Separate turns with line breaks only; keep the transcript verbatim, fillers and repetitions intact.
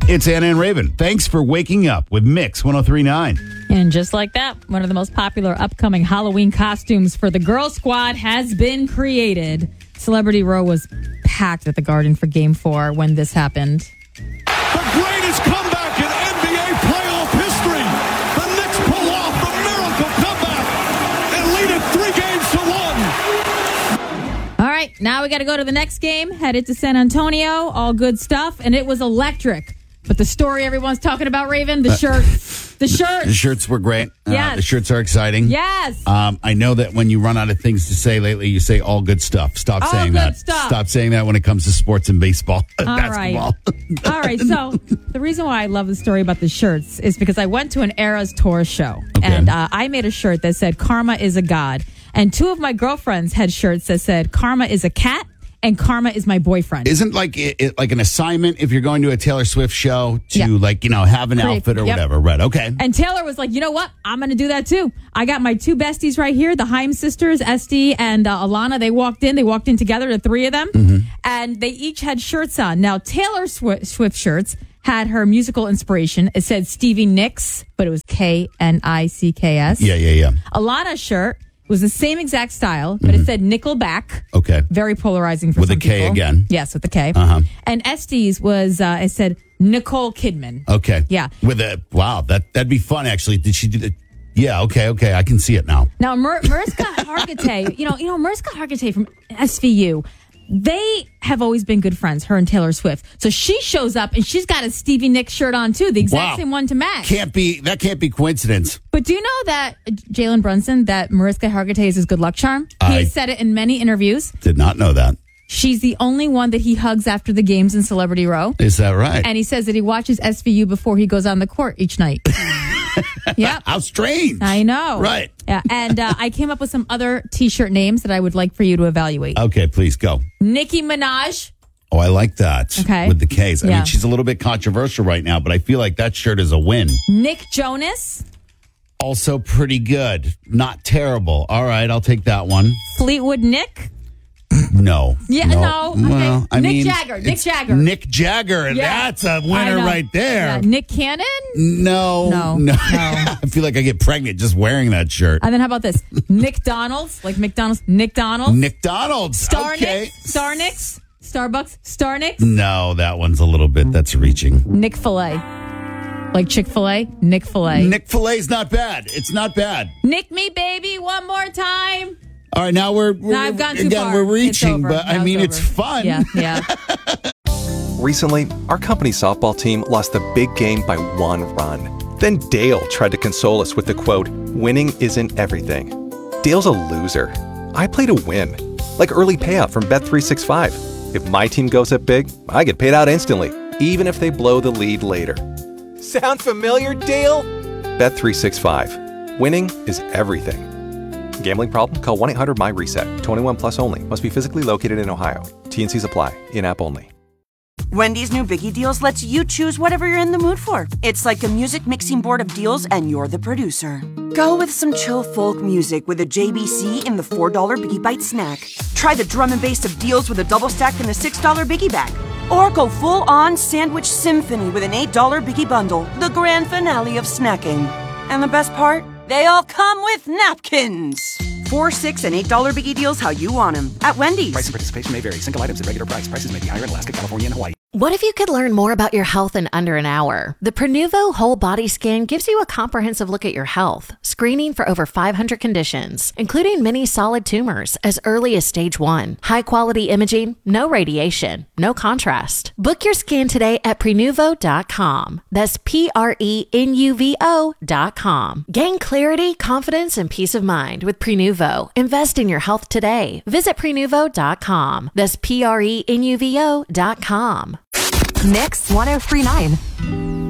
It's Anna and Raven. Thanks for waking up with Mix one oh three point nine.
And just like that, one of the most popular upcoming Halloween costumes for the Girl Squad has been created. Celebrity Row was packed at the Garden for Game four when this happened.
The greatest comeback in N B A playoff history. The Knicks pull off the miracle comeback and lead it three games to one.
All right, now we got to go to the next game. Headed to San Antonio. All good stuff. And it was electric. But the story everyone's talking about, Raven, the shirts. The shirts.
The shirts were great.
Yes.
Uh, the shirts are exciting.
Yes.
Um, I know that when you run out of things to say lately, you say all good stuff. Stop
All
saying
good
that.
stuff.
Stop saying that when it comes to sports and baseball.
All
basketball.
right. All right. So the reason why I love the story about the shirts is because I went to an Eras Tour show.
Okay.
And uh, I made a shirt that said, Karma is a God. And two of my girlfriends had shirts that said, Karma is a cat. And Karma is my boyfriend.
Isn't like it, it, like an assignment if you're going to a Taylor Swift show to
Yeah.
like, you know, have an
Create-
outfit or
yep.
whatever, right? Okay.
And Taylor was like, you know what? I'm going to do that too. I got my two besties right here, the Haim sisters, Esty and uh, Alana. They walked in. They walked in together, the three of them. Mm-hmm. And they each had shirts on. Now, Taylor Swift, Swift shirts had her musical inspiration. It said Stevie Nicks, but it was K N I C K S.
Yeah, yeah, yeah.
Alana's shirt was the same exact style, but mm-hmm. it said Nickelback.
Okay.
Very polarizing for
with
some
a K
people.
again.
Yes, with the K.
Uh-huh.
And Esty's was, uh, it said Nicole Kidman.
Okay.
Yeah.
With a, wow, that, that'd be fun, actually. Did she do the, yeah, okay, okay. I can see it now.
Now, Mar- Mariska Hargitay, you know, you know, Mariska Hargitay from S V U, they have always been good friends, her and Taylor Swift. So she shows up and she's got a Stevie Nicks shirt on too, the exact
Wow.
same one to match.
Can't be, that can't be coincidence.
But do you know that Jalen Brunson, that Mariska Hargitay is his good luck charm? He
I-
has said it in many interviews.
Did not know that.
She's the only one that he hugs after the games in Celebrity Row.
Is that right?
And he says that he watches S V U before he goes on the court each night. Yep.
How strange.
I know.
Right.
Yeah. And uh, I came up with some other T-shirt names that I would like for you to evaluate.
Okay, please go.
Nicki Minaj.
Oh, I like that.
Okay.
With the K's. I
Yeah.
mean, she's a little bit controversial right now, but I feel like that shirt is a win.
Nick Jonas.
Also pretty good. Not terrible. All right, I'll take that one.
Fleetwood Nick.
No.
Yeah, no, okay.
Well, I
Nick
mean,
Jagger, Nick
it's
Jagger.
Nick Jagger.
Yeah.
That's a
I
winner
know.
right there.
Yeah. Nick Cannon.
No.
No,
No.
no.
I feel like I get pregnant just wearing that shirt.
And then how about this? Nick Donalds, like McDonald's. Nick Donalds.
Nick Donalds.
Star
okay.
Nicks. Star Nicks. Starbucks. Star Nicks.
No, that one's a little bit, that's reaching.
Nick Filet. Like Chick-fil-A. Nick Filet.
Nick Filet's not bad. It's not bad.
Nick me, baby, one more time.
All right, now we're, we're
No, I've gone too
again,
far.
we're
It's
reaching,
over.
but I
Now
mean,
it's
it's
over.
fun.
Yeah, yeah.
Recently, our company softball team lost the big game by one run. Then Dale tried to console us with the quote, "Winning isn't everything." Dale's a loser. I play to win. Like early payout from Bet three sixty-five. If my team goes up big, I get paid out instantly, even if they blow the lead later. Sound familiar, Dale? Bet three sixty-five. Winning is everything. Gambling problem? Call one eight hundred M Y reset. twenty-one plus only. Must be physically located in Ohio. T N Cs apply. In-app only.
Wendy's new Biggie Deals lets you choose whatever you're in the mood for. It's like a music mixing board of deals, and you're the producer. Go with some chill folk music with a J B C in the four dollar Biggie Bite snack. Try the drum and bass of deals with a double stack in the six dollar Biggie Bag. Or go full-on sandwich symphony with an eight dollar Biggie Bundle, the grand finale of snacking. And the best part? They all come with napkins. Four, six, and eight dollar Biggie Deals how you want them at Wendy's.
Price and participation may vary. Single items at regular price. Prices may be higher in Alaska, California, and Hawaii.
What if you could learn more about your health in under an hour? The Prenuvo Whole Body Scan gives you a comprehensive look at your health, screening for over five hundred conditions, including many solid tumors as early as stage one. High quality imaging, no radiation, no contrast. Book your scan today at Prenuvo dot com. That's P R E N U V O dot com. Gain clarity, confidence, and peace of mind with Prenuvo. Invest in your health today. Visit Prenuvo dot com. That's P R E N U V O dot com.
Mix one oh three point nine.